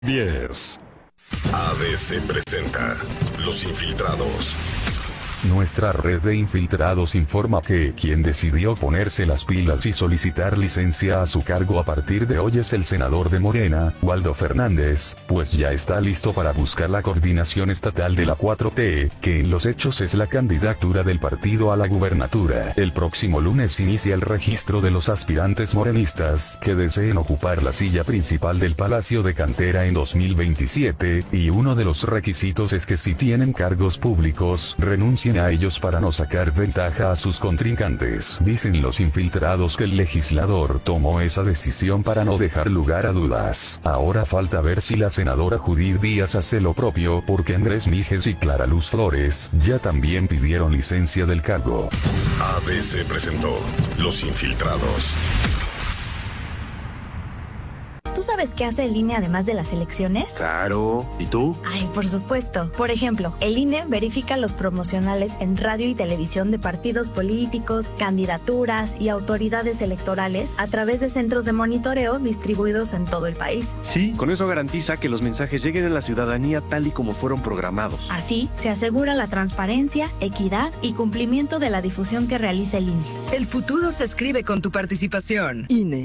10. ABC presenta Los Infiltrados. Nuestra red de infiltrados informa que quien decidió ponerse las pilas y solicitar licencia a su cargo a partir de hoy es el senador de Morena, Waldo Fernández, pues ya está listo para buscar la coordinación estatal de la 4T, que en los hechos es la candidatura del partido a la gubernatura. El próximo lunes inicia el registro de los aspirantes morenistas que deseen ocupar la silla principal del Palacio de Cantera en 2027, y uno de los requisitos es que si tienen cargos públicos, renuncien a ellos para no sacar ventaja a sus contrincantes. Dicen los infiltrados que el legislador tomó esa decisión para no dejar lugar a dudas. Ahora falta ver si la senadora Judith Díaz hace lo propio, porque Andrés Mijes y Clara Luz Flores ya también pidieron licencia del cargo. ABC presentó Los Infiltrados. ¿Tú sabes qué hace el INE además de las elecciones? Claro. ¿Y tú? Ay, por supuesto. Por ejemplo, el INE verifica los promocionales en radio y televisión de partidos políticos, candidaturas y autoridades electorales a través de centros de monitoreo distribuidos en todo el país. Sí, con eso garantiza que los mensajes lleguen a la ciudadanía tal y como fueron programados. Así, se asegura la transparencia, equidad y cumplimiento de la difusión que realiza el INE. El futuro se escribe con tu participación. INE.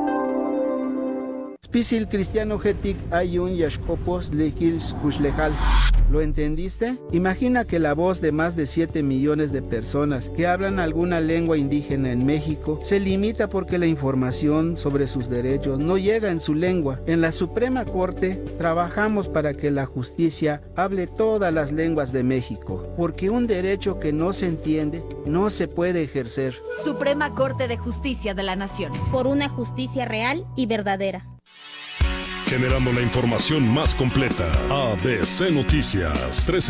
Spisil cristiano hetik ayun yashkopos lekils kushlejal. ¿Lo entendiste? Imagina que la voz de más de 7 millones de personas que hablan alguna lengua indígena en México se limita porque la información sobre sus derechos no llega en su lengua. En la Suprema Corte trabajamos para que la justicia hable todas las lenguas de México, porque un derecho que no se entiende no se puede ejercer. Suprema Corte de Justicia de la Nación. Por una justicia real y verdadera. Generando la información más completa. ABC Noticias 13.